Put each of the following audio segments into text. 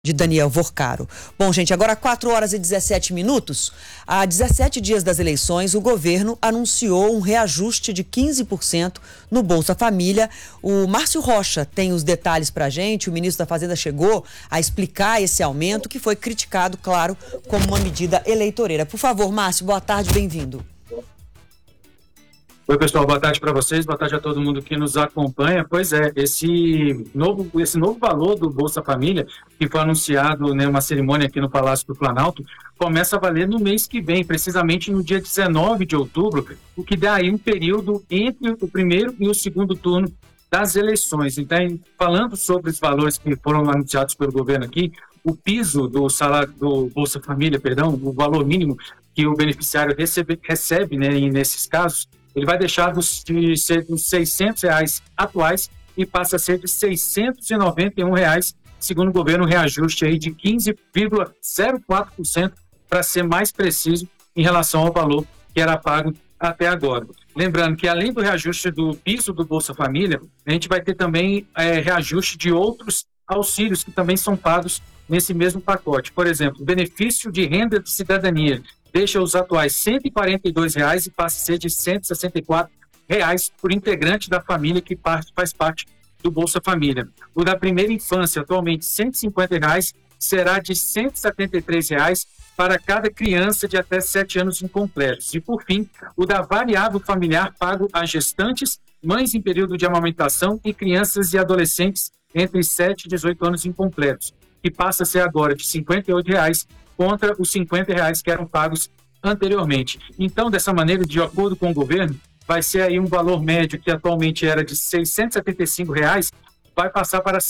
De Daniel Vorcaro. Bom, gente, agora 4h17. Há 17 dias das eleições, o governo anunciou um reajuste de 15% no Bolsa Família. O Márcio Rocha tem os detalhes pra gente. O ministro da Fazenda chegou a explicar esse aumento, que foi criticado, claro, como uma medida eleitoreira. Por favor, Márcio, boa tarde, bem-vindo. Oi, pessoal, boa tarde para vocês, boa tarde a todo mundo que nos acompanha. Pois é, esse novo valor do Bolsa Família, que foi anunciado, né, uma cerimônia aqui no Palácio do Planalto, começa a valer no mês que vem, precisamente no dia 19 de outubro, o que dá aí um período entre o primeiro e o segundo turno das eleições. Então, falando sobre os valores que foram anunciados pelo governo aqui, o piso do salário do Bolsa Família, o valor mínimo que o beneficiário recebe, né, nesses casos, ele vai deixar de ser dos R$600 atuais e passa a ser de R$691, segundo o governo, um reajuste aí de 15,04%, para ser mais preciso em relação ao valor que era pago até agora. Lembrando que, além do reajuste do piso do Bolsa Família, a gente vai ter também reajuste de outros auxílios que também são pagos nesse mesmo pacote. Por exemplo, benefício de renda de cidadania deixa os atuais R$142 e passa a ser de R$164 por integrante da família que faz parte do Bolsa Família. O da primeira infância, atualmente R$150, será de R$173 para cada criança de até 7 anos incompletos. E, por fim, o da variável familiar pago a gestantes, mães em período de amamentação e crianças e adolescentes entre 7 e 18 anos incompletos, que passa a ser agora de R$58 contra os R$50 que eram pagos anteriormente. Então, dessa maneira, de acordo com o governo, vai ser aí um valor médio que atualmente era de R$675, vai passar para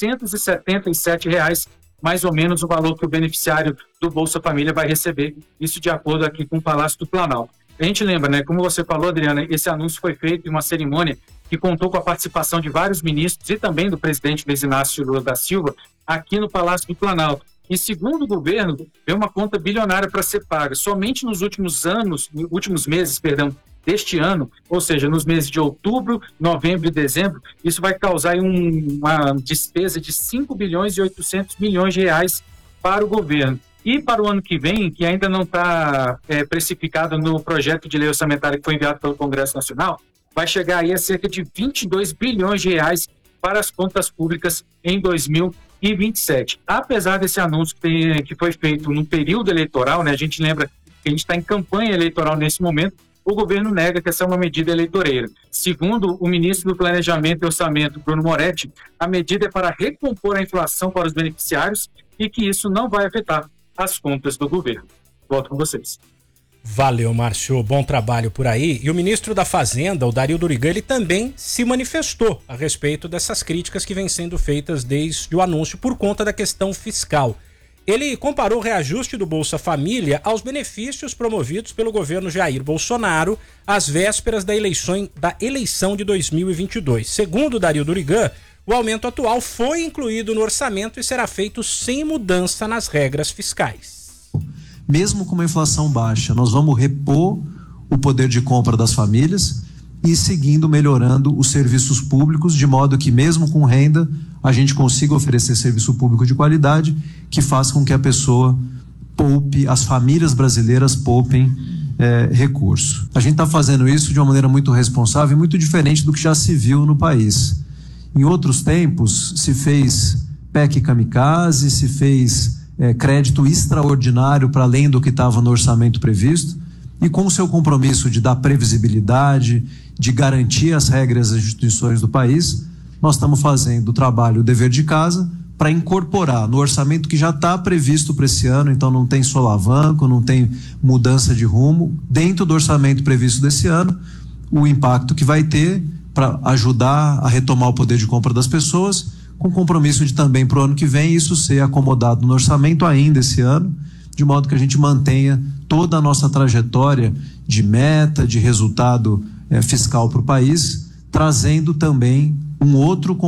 R$777, mais ou menos o valor que o beneficiário do Bolsa Família vai receber, isso de acordo aqui com o Palácio do Planalto. A gente lembra, né, como você falou, Adriana, esse anúncio foi feito em uma cerimônia que contou com a participação de vários ministros e também do presidente Luiz Inácio Lula da Silva, aqui no Palácio do Planalto. E, segundo o governo, tem uma conta bilionária para ser paga. Somente nos últimos meses deste ano, ou seja, nos meses de outubro, novembro e dezembro, isso vai causar uma despesa de R$5,8 bilhões para o governo. E para o ano que vem, que ainda não está precificado no projeto de lei orçamentária que foi enviado pelo Congresso Nacional, vai chegar aí a cerca de R$22 bilhões para as contas públicas em 2027. Apesar desse anúncio que foi feito no período eleitoral, né, a gente lembra que a gente está em campanha eleitoral nesse momento, o governo nega que essa é uma medida eleitoreira. Segundo o ministro do Planejamento e Orçamento, Bruno Moretti, a medida é para recompor a inflação para os beneficiários e que isso não vai afetar as contas do governo. Volto com vocês. Valeu, Márcio. Bom trabalho por aí. E o ministro da Fazenda, o Dario Durigan, ele também se manifestou a respeito dessas críticas que vêm sendo feitas desde o anúncio por conta da questão fiscal. Ele comparou o reajuste do Bolsa Família aos benefícios promovidos pelo governo Jair Bolsonaro às vésperas da eleição de 2022. Segundo o Dario Durigan, o aumento atual foi incluído no orçamento e será feito sem mudança nas regras fiscais. Mesmo com uma inflação baixa, nós vamos repor o poder de compra das famílias e seguindo melhorando os serviços públicos, de modo que mesmo com renda, a gente consiga oferecer serviço público de qualidade que faça com que a pessoa poupe, as famílias brasileiras poupem recurso. A gente está fazendo isso de uma maneira muito responsável e muito diferente do que já se viu no país. Em outros tempos, se fez PEC kamikaze, se fez crédito extraordinário para além do que estava no orçamento previsto, e com o seu compromisso de dar previsibilidade, de garantir as regras das instituições do país, nós estamos fazendo o trabalho, o dever de casa, para incorporar no orçamento que já está previsto para esse ano, então não tem solavanco, não tem mudança de rumo, dentro do orçamento previsto desse ano, o impacto que vai ter para ajudar a retomar o poder de compra das pessoas, com compromisso de também para o ano que vem isso ser acomodado no orçamento ainda esse ano, de modo que a gente mantenha toda a nossa trajetória de meta, de resultado fiscal para o país, trazendo também uma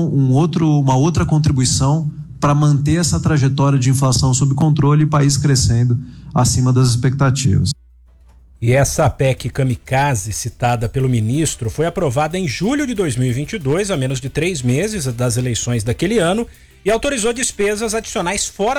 outra contribuição para manter essa trajetória de inflação sob controle e o país crescendo acima das expectativas. E essa PEC kamikaze citada pelo ministro foi aprovada em julho de 2022, a menos de 3 meses das eleições daquele ano, e autorizou despesas adicionais fora